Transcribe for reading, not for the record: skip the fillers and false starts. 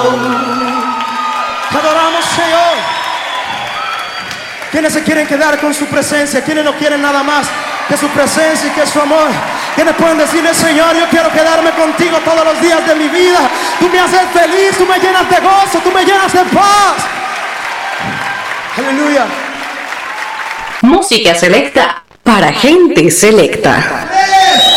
Adoramos, Señor. ¿Quiénes se quieren quedar con su presencia? ¿Quiénes no quieren nada más que su presencia y que su amor? ¿Quiénes pueden decirle, Señor, yo quiero quedarme contigo todos los días de mi vida? Tú me haces feliz, tú me llenas de gozo, tú me llenas de paz. Aleluya. Música selecta para gente selecta.